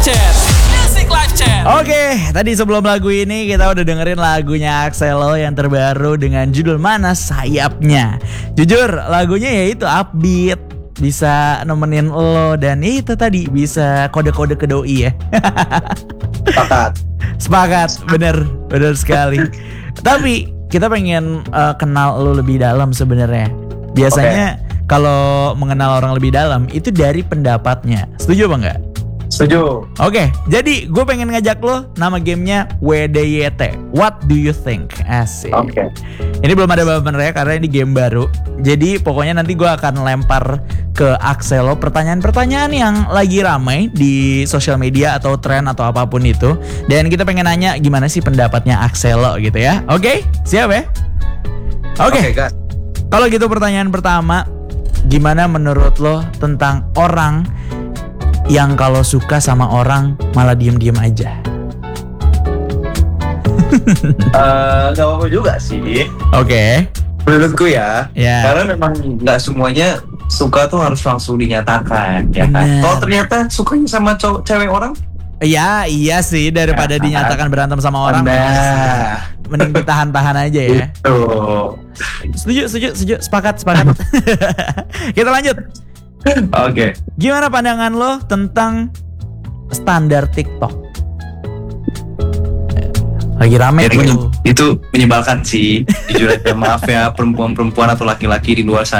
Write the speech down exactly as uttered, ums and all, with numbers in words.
Chat. Music Live Chat. Oke, tadi sebelum lagu ini kita udah dengerin lagunya Axelo yang terbaru dengan judul Mana Sayapnya. Jujur, lagunya ya itu upbeat, bisa nemenin lo dan itu tadi bisa kode-kode ke doi ya. Sepakat. Sepakat, bener, bener sekali. Tapi kita pengen uh, kenal lo lebih dalam sebenarnya. Biasanya okay. kalau mengenal orang lebih dalam itu dari pendapatnya. Setuju apa enggak? Setuju. Oke, jadi gue pengen ngajak lo, nama gamenya W D Y T. What do you think? Asik. Oke. Okay. Ini belum ada bahannya karena ini game baru. Jadi pokoknya nanti gue akan lempar ke Axelo pertanyaan-pertanyaan yang lagi ramai di sosial media atau tren atau apapun itu. Dan kita pengen nanya gimana sih pendapatnya Axelo gitu ya. Oke, siap ya? Oke. Okay, guys. Kalau gitu pertanyaan pertama, gimana menurut lo tentang orang yang kalau suka sama orang malah diem-diem aja? uh, Gak apa-apa juga sih. Oke. Okay. Menurutku ya, yeah. Karena memang gak semuanya suka tuh harus langsung dinyatakan, ya kan? Kalau ternyata sukanya sama cowok cewek orang, iya iya sih, daripada ya, dinyatakan berantem sama orang, nah, mending ditahan-tahan aja ya. Itu. Setuju, setuju, setuju, sepakat, sepakat. Kita lanjut. Oke. Okay. Gimana pandangan lo tentang standar TikTok? Lagi rame ya, tuh. Itu menyebalkan sih. Jujur aja, maaf ya perempuan-perempuan atau laki-laki di luar sana.